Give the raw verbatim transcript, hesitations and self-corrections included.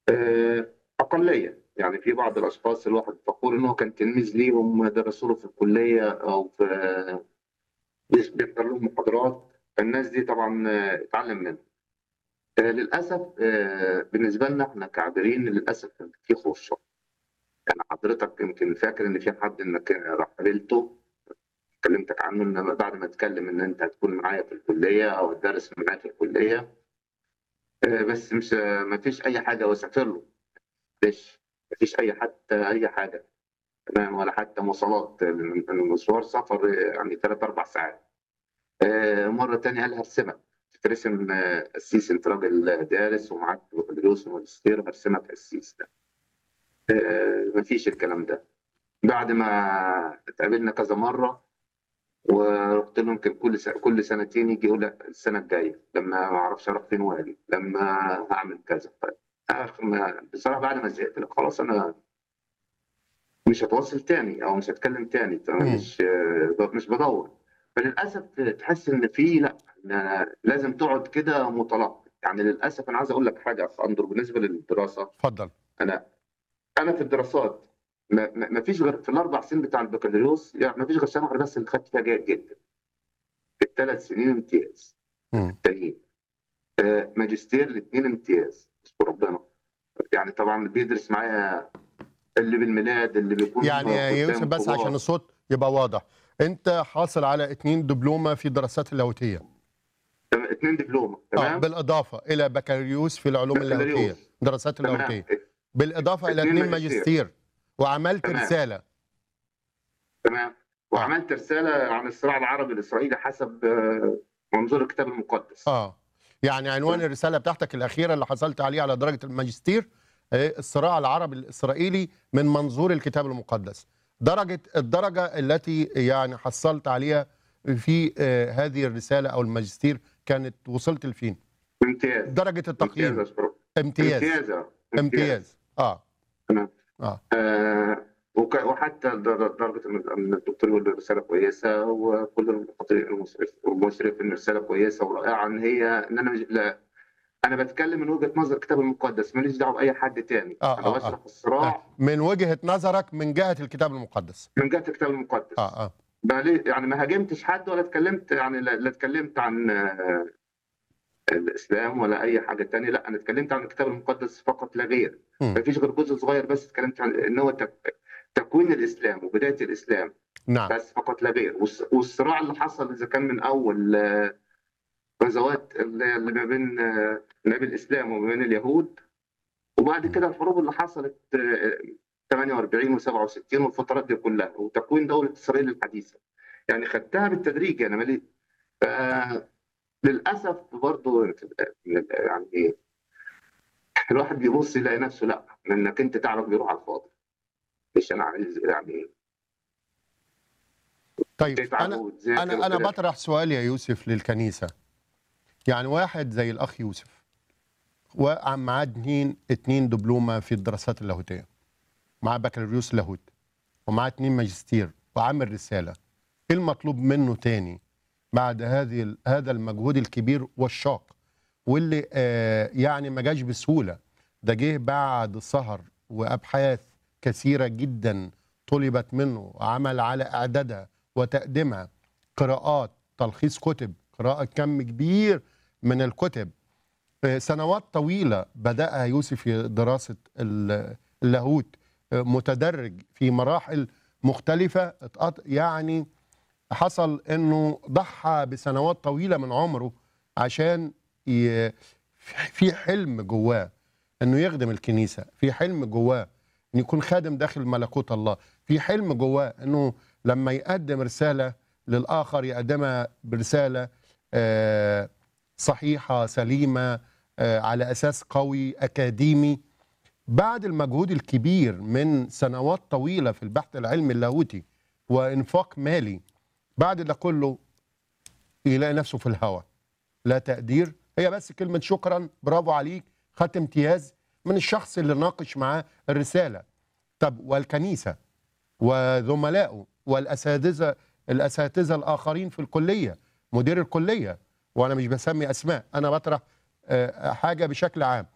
آآ أقلية، يعني في بعض الأشخاص الواحد فخور إن هو كان تلميذ ليهم درسوا له في الكلية أو في بيس بيحضر لهم محاضرات، فالناس دي طبعًا اتعلم منهم. آآ للأسف آآ بالنسبة لنا إحنا كعابرين للأسف في خوف شوية. يعني حضرتك يمكن فاكر إن في حد إنك راح قابلته كلمتك عنه إن بعد ما اتكلم إن أنت هتكون معايا في الكلية أو هتدرس معايا في الكلية. آآ بس مش ما فيش أي حاجة وأسافر له، معلش ما فيش أي حتى أي حاجة تمام، ولا حتى مواصلات الم المشوار سفر يعني تلات، أربع ساعات. آآ مرّة تانية قال هارسمك، تترسم قسيس أنت راجل دارس ومعاك بكالوريوس وماجستير هارسمك قسيس. آآ ما فيش الكلام ده. بعد ما اتقابلنا كذا مرّة ورُحت له يمكن كل س كل سنتين ييجي يقول لأ السنة الجاية، لمّا ما أعرفش أروح فين وآجي، لمّا هاعمل كذا. طيب آخ ما بصراحة بعد ما زهقت لأ خلاص أنا مش هاتواصل تاني أو مش هاتكلم تاني، فأنا إمم. مش ب مش بادوّر. فللأسف تحس إن في لأ، ده لازم تقعد كده متلقّن. يعني للأسف أنا عايز أقول لك حاجة يا أخ أندرو بالنسبة للدراسة. اتفضل. أنا أنا في الدراسات ما ما ما فيش غير في الأربع سنين بتاع البكالوريوس يعني ما فيش غير سنة واحدة بس اللي خدت فيها جيد جدًا. في التلات سنين امتياز إمم. التانيين. آآ ماجستير الاتنين امتياز، نشكر ربنا. يعني طبعًا اللي بيدرس معايا اللي بالميلاد، اللي يعني بيكون يا يوسف قدّام بس عشان كبار. الصوت يبقى واضح، أنت حاصل على اتنين دبلومة في الدراسات اللاهوتية. تم اتنين دبلومة آه، تمام؟ بالإضافة إلى بكالوريوس في العلوم اللاهوتية، بكالوريوس دراسات تمام، اللاهوتية، ا بالإضافة إلى اتنين اتنين ماجستير ماجستير، وعملت تمام، رسالة. تمام. آه. وعملت رسالة عن الصراع العربي الإسرائيلي حسب منظور الكتاب المقدس. آه، يعني عنوان تمام، الرسالة بتاعتك الأخيرة اللي حصلت عليه على درجة الماجستير آآ، الصراع العربي الإسرائيلي من منظور الكتاب المقدس. درجة الدرجة التي يعني حصلت عليها في آآ، هذه الرسالة أو الماجستير كانت وصلت لفين؟ امتياز، درجة امتياز التقييم. أشكرك. امتياز. امتياز آه، امتياز. امتياز. آه. تمام. آه. آآ وك وحتى در درجة إن إن الدكتور يقول الرسالة كويسة وكل المحاضرين المشرف والمشرف إن الرسالة كويسة ورائعة إن هي إن أنا مش لا أنا باتكلم من وجهة نظر الكتاب المقدس، ما ليش دعوة بأي حد تاني. آه، أنا آه، آه. باشرح آه، الصراع من وجهة نظرك من جهة الكتاب المقدس. من جهة الكتاب آه، المقدس. آه. ما ليه يعني ما هاجمتش حد ولا اتكلمت يعني لا لا اتكلمت عن آه، الإسلام ولا أي حاجة تانية، لأ أنا اتكلمت عن الكتاب المقدس فقط لا غير. إمم. ما فيش غير جزء صغير بس اتكلمت عن إن هو تك تكوين الإسلام وبداية الإسلام، نعم. بس فقط لا غير. والص والصراع اللي حصل إذا كان من أول آه، غزوات اللي اللي ما بين آه، ما بين الإسلام وما بين اليهود، وبعد إمم. كده الحروب اللي حصلت آآ تمانية وأربعين وسبعة وستين والفترات دي كلها، وتكوين دولة إسرائيل الحديثة. يعني خدتها بالتدريج أنا ما لي فللأسف برضه يعني الواحد بيبُص يلاقي نفسه لأ، إنك أنت تعبك بيروح على الفاضي. مش أنا عايز يعني طيب تتعب أنا وتذاكر أنا أنا وكده. باطرح سؤال يا يوسف للكنيسة. يعني واحد زي الأخ يوسف ومعاه اتنين اتنين دبلومة في الدراسات اللاهوتية، معاه بكالوريوس لاهوت، ومعاه اتنين ماجستير، وعامل رسالة. إيه المطلوب منه تاني بعد هذه ال هذا المجهود الكبير والشاق، واللي آآ يعني ما جاش بسهولة، ده جه بعد سهر وأبحاث كثيرة جدًا طُلبت منه، وعمل على إعدادها وتقديمها، قراءات، تلخيص كُتب، قراءة كَم كبير من الكُتب. آآ سنوات طويلة بدأها يوسف في دراسة ال اللاهوت، آآ متدرج في مراحل مختلفة اتقط يعني حصل إنه ضحى بسنوات طويلة من عمره عشان ي في حلم جواه إنه يخدم الكنيسة، في حلم جواه إنه يكون خادم داخل ملكوت الله، في حلم جواه إنه لما يقدم رسالة للآخر يقدمها برسالة آآ صحيحة سليمة آآ على أساس قوي أكاديمي. بعد المجهود الكبير من سنوات طويلة في البحث العلمي اللاهوتي وإنفاق مالي، بعد ده كله يلاقي نفسه في الهوا، لا تقدير، هي بس كلمة شكرا برافو عليك خدت امتياز من الشخص اللي ناقش معاه الرسالة. طب والكنيسة وزملائه والأساتذة الأساتذة الآخرين في الكلية، مدير الكلية، وأنا مش بسمي أسماء، أنا بطرح آه، حاجة بشكل عام.